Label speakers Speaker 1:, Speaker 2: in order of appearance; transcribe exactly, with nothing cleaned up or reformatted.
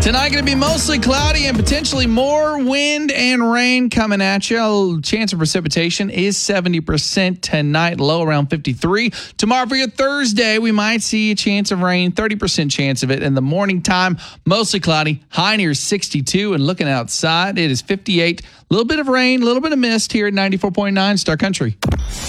Speaker 1: Tonight going to be mostly cloudy and potentially more wind and rain coming at you. Chance of precipitation is seventy percent tonight, low around fifty-three. Tomorrow for your Thursday, we might see a chance of rain, thirty percent chance of it in the morning time. Mostly cloudy, high near sixty-two, and looking outside, it is fifty-eight. A little bit of rain, a little bit of mist here at ninety-four point nine Star Country.